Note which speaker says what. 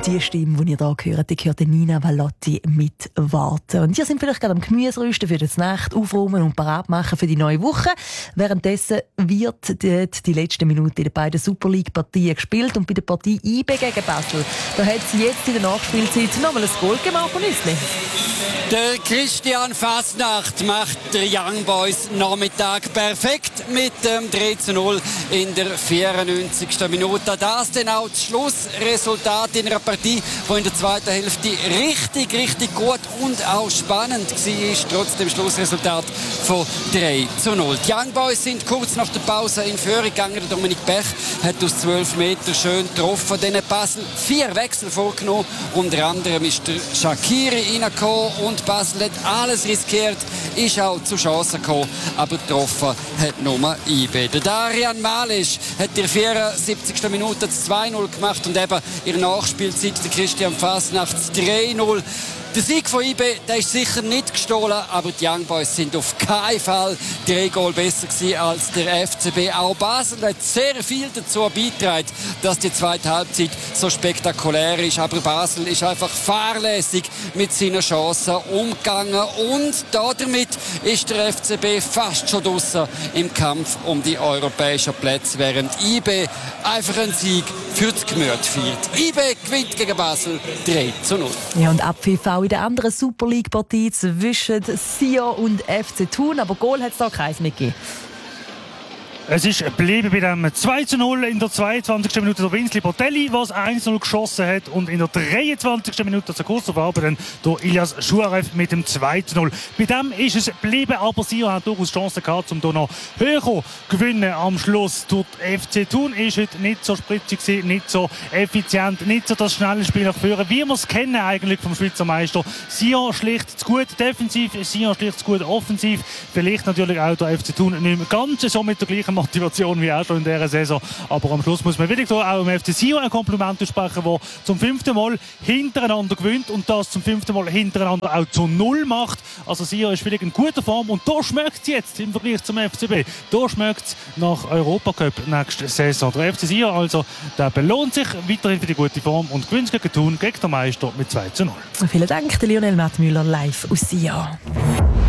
Speaker 1: Und die Stimme, die ihr hier hört, die gehört Nina Vallotti mit «Warten». Und ihr seid vielleicht gerade am Gemüserüsten für die Nacht, aufräumen und parat machen für die neue Woche. Währenddessen wird die letzte Minute in den beiden Super League-Partien gespielt. Und bei der Partie IB gegen Basel, da hat sie jetzt in der Nachspielzeit nochmal ein Goal gemacht von Isli.
Speaker 2: Der Christian Fasnacht macht der Young Boys Nachmittag perfekt mit dem 3:0 in der 94. Minute. Das dann auch das Schlussresultat in einer Partie, die in der zweiten Hälfte richtig gut und auch spannend war, trotz dem Schlussresultat von 3:0. Die Young Boys sind kurz nach der Pause in Führung gegangen. Der Dominik Bech hat aus 12 Metern schön getroffen. Dann hat Basel 4 Wechsel vorgenommen. Unter anderem ist der Shaqiri reingekommen und Basel hat alles riskiert, ist auch zu Chancen gekommen, aber getroffen hat nur IB. Der Darian Malisch hat in der 74. Minute das 2:0 gemacht und eben in der Nachspielzeit der Christian Fasnacht das 3:0. Der Sieg von IB, der ist sicher nicht gestohlen, aber die Young Boys sind auf keinen Fall 3 Goal besser gewesen als der FCB. Auch Basel hat sehr viel dazu beigetragen, dass die zweite Halbzeit so spektakulär ist. Aber Basel ist einfach fahrlässig mit seinen Chancen umgegangen und damit ist der FCB fast schon draussen im Kampf um die europäischen Plätze, während IB einfach einen Sieg für das Gemüt feiert. IB gewinnt gegen Basel 3:0.
Speaker 1: Ja, und Abpfiff auch in der anderen Super League-Partie zwischen Sion und FC Thun. Aber Goal hat es da keins mitgegeben.
Speaker 3: Es ist geblieben bei dem 2:0 in der 22. Minute der Winsley Botelli, was 1:0 geschossen hat. Und in der 23. Minute, also kurz darauf, dann der Ilyas Schuarev mit dem 2:0. Bei dem ist es geblieben, aber Sion hat durchaus Chancen gehabt, um hier noch höher gewinnen am Schluss. Der FC Thun ist heute nicht so spritzig gewesen, nicht so effizient, nicht so das schnelle Spiel nach vorne, wie wir es kennen eigentlich vom Schweizer Meister. Sion schlicht zu gut defensiv, Sion schlicht zu gut offensiv. Vielleicht natürlich auch der FC Thun nicht mehr ganz so mit der gleichen Motivation wie auch schon in dieser Saison. Aber am Schluss muss man wirklich auch im FC Sion ein Kompliment aussprechen, der zum 5. Mal hintereinander gewinnt und das zum 5. Mal hintereinander auch zu 0 macht. Also Sion ist wirklich in guter Form und da schmeckt es jetzt im Vergleich zum FCB. Da schmeckt es nach Europacup nächste Saison. Der FC Sion also, der belohnt sich weiterhin für die gute Form und gewinnt gegen Thun, gegen den Meister mit 2:0.
Speaker 1: Vielen Dank, Lionel Mattmüller live aus Sion.